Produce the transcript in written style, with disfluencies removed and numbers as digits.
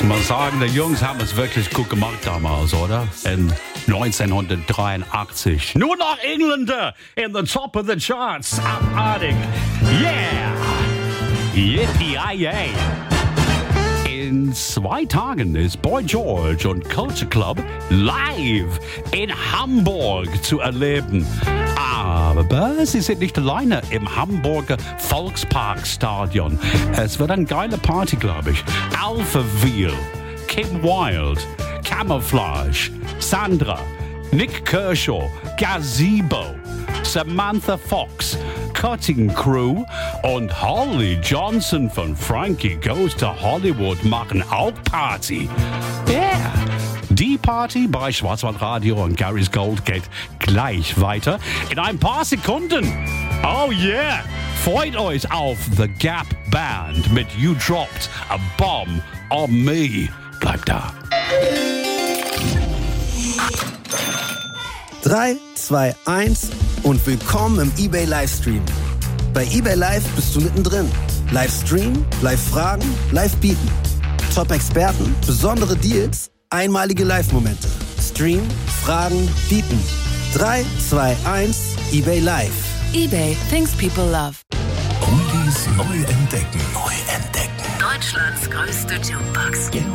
Muss man sagen, die Jungs haben es wirklich gut gemacht damals, oder? In 1983. Nur noch Engländer in the top of the charts. Abartig. Yeah! Yippie-yay! In 2 Tagen ist Boy George und Culture Club live in Hamburg zu erleben. Aber sie sind nicht alleine im Hamburger Volksparkstadion. Es wird eine geile Party, glaube ich. Alphaville, Kim Wilde, Camouflage, Sandra, Nick Kershaw, Gazebo, Samantha Fox, Cutting Crew und Holly Johnson von Frankie Goes to Hollywood machen auch Party. Yeah! Die Party bei Schwarzwaldradio und Gary's Gold geht gleich weiter in ein paar Sekunden. Oh yeah! Freut euch auf The Gap Band mit You Dropped a Bomb on Me. Bleibt da. 3, 2, 1 und willkommen im eBay Livestream. Bei eBay Live bist du mittendrin. Livestream, Live-Fragen, Live-Bieten. Top-Experten, besondere Deals, einmalige Live-Momente. Stream, Fragen, Bieten. 3, 2, 1, eBay Live. eBay, things people love. Oldies neu entdecken. Deutschlands größte Jukebox.